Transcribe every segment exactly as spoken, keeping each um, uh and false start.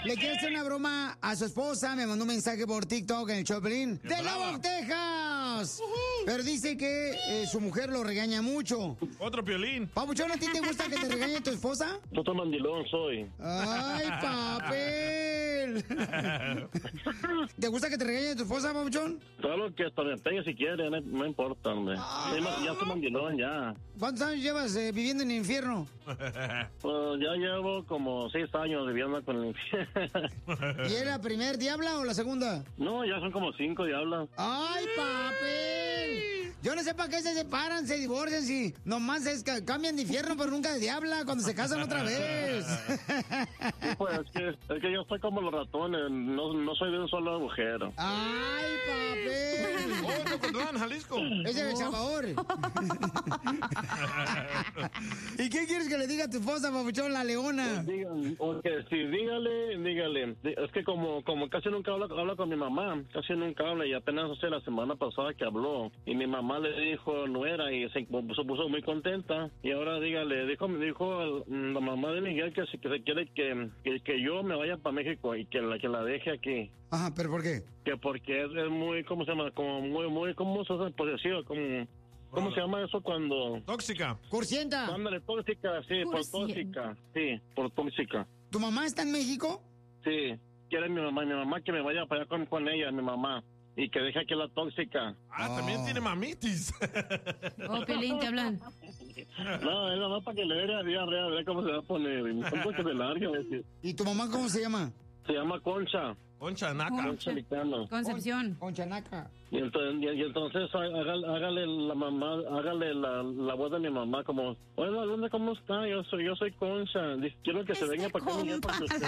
le quiere hacer una broma a su esposa. Me mandó un mensaje por TikTok en el Choplin. ¡De Lubbock, Texas! Uh-huh. Pero dice que eh, su mujer lo regaña mucho. Otro Piolín. Papuchón, ¿a ti te gusta que te regañe tu esposa? Yo mandilón soy. ¡Ay, papel! ¿Te gusta que te regañe tu esposa, Papuchón? Claro que hasta me pegue si quiere, no, no importa, hombre. Ah. Ya estoy mandilón, ya. ¿Cuántos años llevas eh, viviendo en el infierno? Pues ya llevo como seis años viviendo con el infierno. ¿Y es la primer diabla o la segunda? No, ya son como cinco diablas. ¡Ay, papel! Yo no sé para qué se separan, se divorcian, si nomás es que cambian de infierno, pero nunca de diabla cuando se casan otra vez. Sí, pues es que, es que yo estoy como los ratones, no, no soy de un solo agujero. ¡Ay, papel! ¡Oh, Ocotlán, Jalisco! Ese es El Salvador. ¿Y qué quieres que le diga a tu esposa, papuchón, la leona? Pues digan, porque sí, dígale, dígale. Es que como, como casi nunca habla, habla con mi mamá, casi nunca habla, y apenas hace la semana pasada que habló, y mi mamá le dijo nuera y se, se puso muy contenta, y ahora dígale, dijo, dijo la mamá de Miguel que se, que se quiere que, que, que yo me vaya para México y que la, que la deje aquí. Ajá, ¿pero por qué? Que porque es, es muy, ¿cómo se llama? Como muy, muy, ¿cómo se hace? Posesivo, como... ¿Cómo se llama eso cuando...? Tóxica. Cursienta. Ándale, tóxica, sí, por tóxica. Sí, por tóxica. ¿Tu mamá está en México? Sí, quiere mi mamá, mi mamá que me vaya para allá con, con ella, mi mamá. Y que deje aquí la tóxica. Ah, oh. También tiene mamitis. Oh, Pelín, te hablan. No, es nomás para que le vea diarrea, a ver cómo se va a poner. Un que se larga. ¿Y tu mamá cómo se llama? Se llama Concha. Concha Naca. Concha Licano. Concepción. Concha Naca. Y entonces, y, y entonces hágale, hágale la mamá, hágale la, la voz de mi mamá como, hola, ¿dónde cómo está? Yo soy, yo soy Concha. Dice, quiero que se venga para acá.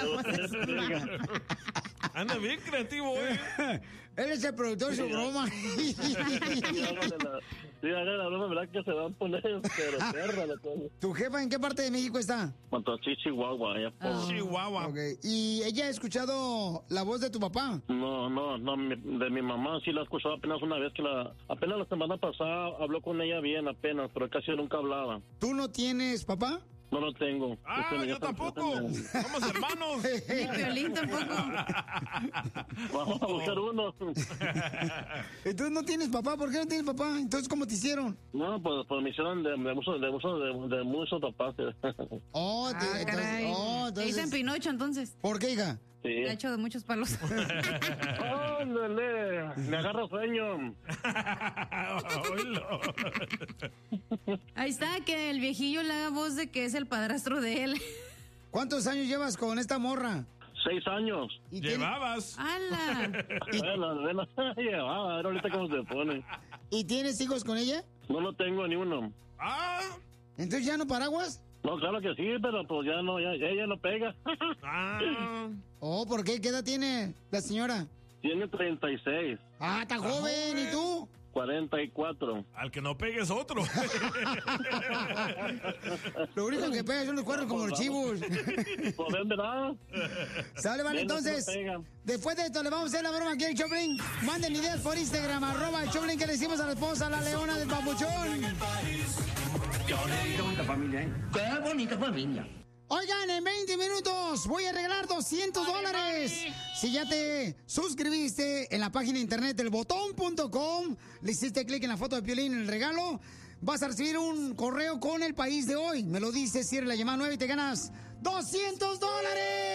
Anda bien creativo, eh. Él es el productor de su broma. Sí, hágale la, sí, hágale la broma, ¿verdad? Que se van a poner, pero perra la cosa. ¿Tu jefa en qué parte de México está? Montachi, Chihuahua, allá por... Oh. Chihuahua. Okay. ¿Y ella ha escuchado la voz de tu papá? No, no, no, mi, de mi mamá sí la escuchó apenas una vez que la... Apenas la semana pasada habló con ella bien, apenas, pero casi nunca hablaba. ¿Tú no tienes papá? No lo tengo. Ah, yo, yo tampoco. Somos hermanos. Ni Piolín tampoco. Vamos a buscar uno. Entonces no tienes papá. ¿Por qué no tienes papá? Entonces, ¿cómo te hicieron? No, pues, pues me hicieron de, de, muchos, de, muchos, de, de muchos papás. Oh, te, ah, entonces, oh, entonces... Te dicen Pinocho, entonces. ¿Por qué, hija? Sí. Te ha hecho de muchos palos. ¡Ándale! Me agarra sueño. Ahí está, que el viejillo le haga voz de que es el padrastro de él. ¿Cuántos años llevas con esta morra? Seis años. ¿Y ¿Llevabas? ¡Hala! Bueno, bueno, llevaba, a ver ahorita cómo se pone. ¿Y tienes hijos con ella? No lo tengo ni uno. Ah. ¿Entonces ya no paraguas? No, claro que sí, pero pues ya no, ya, ella no pega. Ah. Oh, ¿por qué? ¿Qué edad tiene la señora? Tiene treinta y seis. Ah, está joven. joven. ¿Y tú? cuarenta y cuatro. Al que no pegue es otro. Lo único que pega son los cuernos como los chivos. Pues ven, ¿verdad? Sale, vale, entonces. Después de esto, le vamos a hacer la broma aquí al Choplin. Manden ideas por Instagram, arroba el Choplin, que le hicimos a la esposa, la leona del papuchón. Qué bonita familia, ¿eh? Qué bonita familia. Oigan, en veinte minutos voy a regalar doscientos dólares. Si ya te suscribiste en la página de internet del botón punto com, le hiciste clic en la foto de Piolín en el regalo, vas a recibir un correo con el país de hoy. Me lo dices, cierra la llamada nueve y te ganas doscientos dólares.